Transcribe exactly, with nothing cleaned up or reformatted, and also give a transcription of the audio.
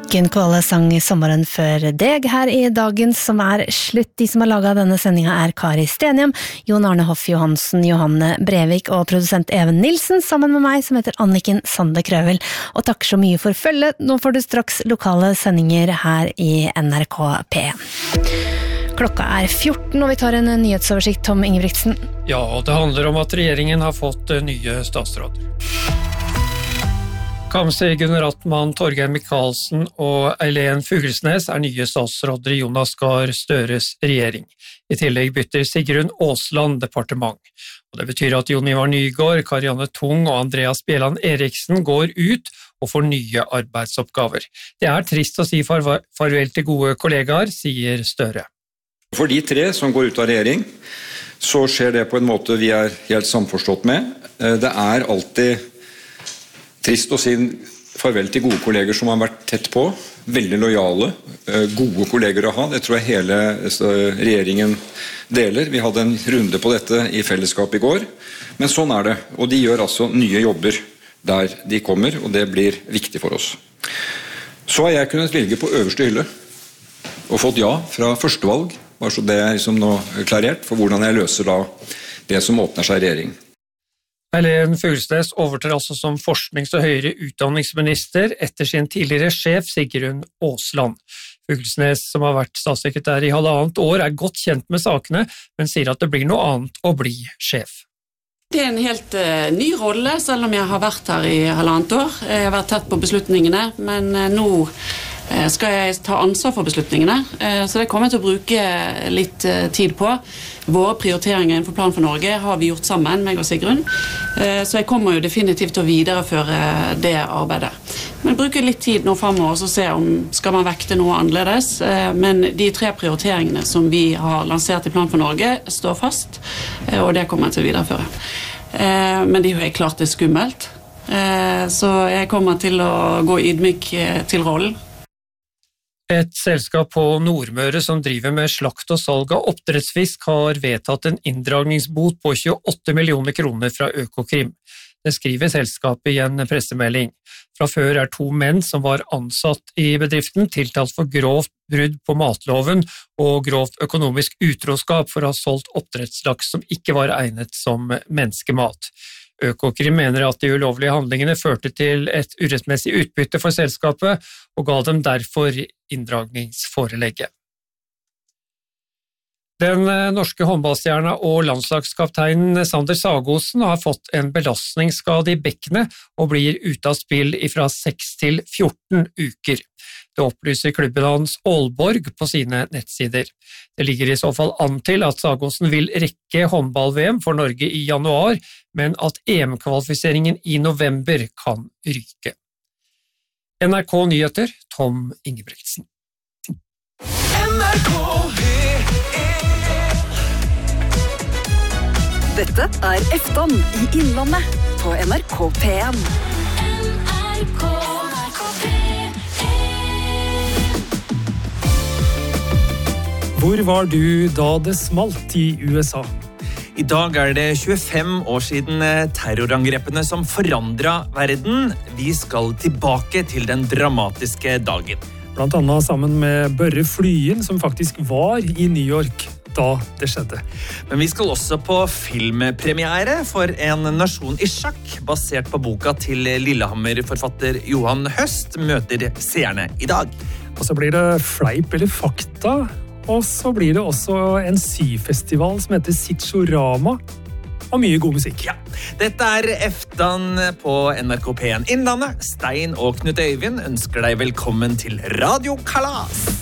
Anniken Kvale sang Sommeren før deg her i dagen som er slutt. De som har laget denne sendinga er Kari Stenhjem, Jon Arne Hoff Johansen, Johanne Brevik og produsent Even Nilsen, sammen med meg som heter Anniken Sande Krøvel. Og takk så mye for følget. Nå får du straks lokale sendinger her i N R K P en. Klokka er fjorten, og vi tar en nyhetsoversikt, Tom Ingebrigtsen. Ja, og det handler om at regjeringen har fått nye statsråder. Kamzy Gunaratnam, Torgeir Micaelsen og Eileen Fuglesnes er nye statsråder i Jonas Gahr Støres regjering. I tillegg bytter Sigrun Aasland departement. Og det betyr at Jon Ivar Nygård, Karianne Tung og Andreas Bjelland Eriksen går ut og får nye arbeidsoppgaver. Det er trist å si farvel til gode kollegaer, sier Støre. For de tre som går ut av regjering, så skjer det på en måte vi er helt samforstått med. Det er alltid trist å si farvel til gode kolleger som har vært tett på, veldig lojale, gode kolleger å ha. Det tror jeg hele regjeringen deler. Vi hadde en runde på dette i fellesskap i går, men sånn er det. Og de gjør altså nye jobber der de kommer, og det blir viktig for oss. Så har jeg kunnet velge på øverste hylle, og fått ja fra førstevalg, bare så det er liksom nå klarert for hvordan jeg løser da det som åpner seg i regjering. Eileen Fuglesnes overtar altså som forsknings- og høyere utdanningsminister etter sin tidligere sjef Sigrun Aasland. Fuglesnes, som har vært statssekretær i halvannet år, er godt kjent med sakene, men sier at det blir noe annet å bli sjef. Det er en helt uh, ny rolle, selv om jeg har vært her i halvannet år. Jeg har vært tett på beslutningene, men uh, nå uh, skal jeg ta ansvar for beslutningene. Uh, så det kommer jeg til å bruke litt uh, tid på. Våre prioriteringer innenfor Plan for Norge har vi gjort sammen, meg og Sigrun. Uh, så jeg kommer jo definitivt til å videreføre det arbeidet. Men bruke litt tid nå fremover og se om skal man vekte noe annerledes. Uh, men de tre prioriteringene som vi har lansert i Plan for Norge står fast, uh, og det kommer jeg til å videreføre. Uh, men det er jo klart det er skummelt, uh, så jeg kommer til å gå ydmyk uh, til rollen. Et selskap på Nordmøre som driver med slakt og salg av oppdrettsfisk har vedtatt en inndragningsbot på tjueåtte millioner kroner fra Økokrim. Det skriver selskapet i en pressemelding. Fra før er to menn som var ansatt i bedriften tiltalt for grovt brudd på matloven og grovt økonomisk utroskap for å ha solgt oppdrettslaks som ikke var egnet som menneskemat. Økokrim mener at de ulovlige handlingene førte til et urettmessig utbytte for selskapet og ga dem derfor inndragningsforelegget. Den norske håndballstjerna og landslagskapteinen Sander Sagosen har fått en belastningsskade i bekkenet og blir ute av spill fra seks til fjorten uker. Det opplyser klubben hans Aalborg på sine nettsider. Det ligger i så fall an til at Sagosen vil rekke håndball-V M for Norge i januar, men at E M-kvalifiseringen i november kan ryke. N R K Nyheter, Tom Ingebrigtsen. N R K P en. Dette er Efton i Innlandet på N R K P en. N R K P en. Hvor var du da det smalt i U S A? I dag er det tjuefem år siden terrorangrepene som forandret verden. Vi skal tilbake til den dramatiske dagen. Blant annet sammen med Børre Flyen, som faktisk var i New York da det skjedde. Men vi skal også på filmpremiere for En nasjon i sjakk, basert på boka til Lillehammer-forfatter Johan Høst, møter seerne i dag. Og så blir det fleip eller fakta, og så blir det også en syfestival som heter Sitchorama, og mye god musikk. Ja, dette er Eftan på N R K P en Innlandet. Stein og Knut Øyvind ønsker deg velkommen til Radio Kalas.